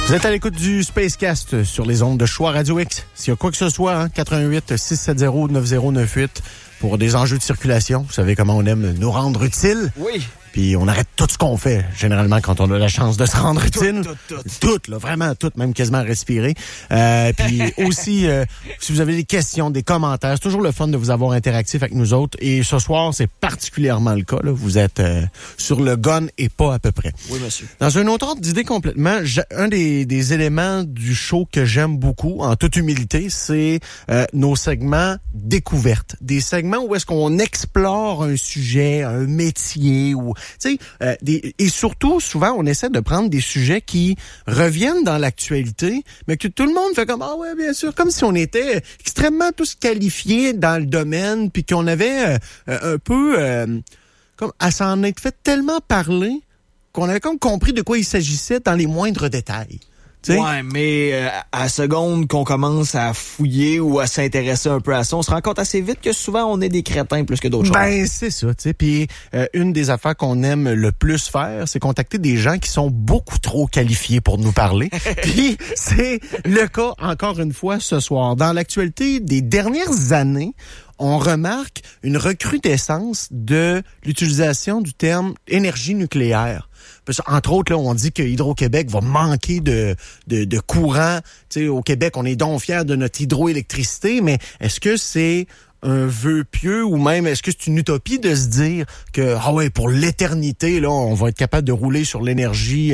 Vous êtes à l'écoute du Spacecast sur les ondes de Choix Radio X. S'il y a quoi que ce soit, 88 670 9098 pour des enjeux de circulation. Vous savez comment on aime nous rendre utiles. Oui. Puis on arrête tout ce qu'on fait, généralement, quand on a la chance de se rendre utile. Tout, là, vraiment tout, même quasiment respirer. Puis aussi, si vous avez des questions, des commentaires, c'est toujours le fun de vous avoir interactif avec nous autres. Et ce soir, c'est particulièrement le cas. Là. Vous êtes sur le gun et pas à peu près. Oui, monsieur. Dans un autre ordre d'idée complètement, un des éléments du show que j'aime beaucoup, en toute humilité, c'est nos segments découvertes. Des segments où est-ce qu'on explore un sujet, un métier ou... Tu sais, et surtout, souvent, on essaie de prendre des sujets qui reviennent dans l'actualité, mais que tout le monde fait comme, ah ouais, bien sûr, comme si on était extrêmement tous qualifiés dans le domaine, puis qu'on avait un peu, comme, à s'en être fait tellement parler, qu'on avait comme compris de quoi il s'agissait dans les moindres détails. T'sais? Ouais, mais à la seconde qu'on commence à fouiller ou à s'intéresser un peu à ça, on se rend compte assez vite que souvent on est des crétins plus que d'autres choses. Ben c'est ça, tu sais. Puis une des affaires qu'on aime le plus faire, c'est contacter des gens qui sont beaucoup trop qualifiés pour nous parler. Puis c'est le cas encore une fois ce soir. Dans l'actualité des dernières années, on remarque une recrudescence de l'utilisation du terme énergie nucléaire. Parce, entre autres, là, on dit que Hydro-Québec va manquer de courant. Tu sais, au Québec, on est donc fiers de notre hydroélectricité, mais est-ce que c'est un vœu pieux ou même est-ce que c'est une utopie de se dire que pour l'éternité là on va être capable de rouler sur l'énergie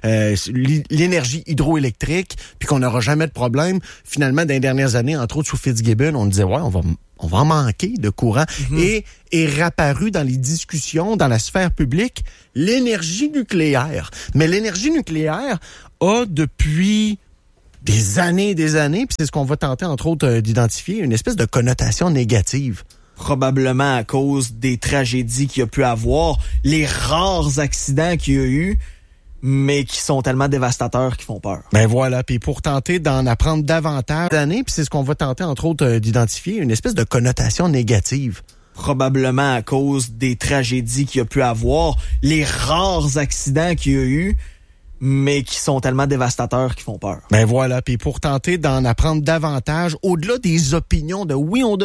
l'énergie hydroélectrique puis qu'on n'aura jamais de problème. Finalement, dans les dernières années, entre autres sous Fitzgibbon, on disait on va en manquer de courant. Mm-hmm. Et est réapparu dans les discussions, dans la sphère publique, l'énergie nucléaire. Mais l'énergie nucléaire a depuis des années, puis c'est ce qu'on va tenter, entre autres, d'identifier, une espèce de connotation négative. Probablement à cause des tragédies qu'il y a pu avoir, les rares accidents qu'il y a eu, mais qui sont tellement dévastateurs qu'ils font peur. Ben voilà, puis pour tenter d'en apprendre davantage d'années, puis c'est ce qu'on va tenter, entre autres, d'identifier, une espèce de connotation négative. Probablement à cause des tragédies qu'il y a pu avoir, les rares accidents qu'il y a eu, mais qui sont tellement dévastateurs qu'ils font peur. Ben voilà, puis pour tenter d'en apprendre davantage, au-delà des opinions de oui, on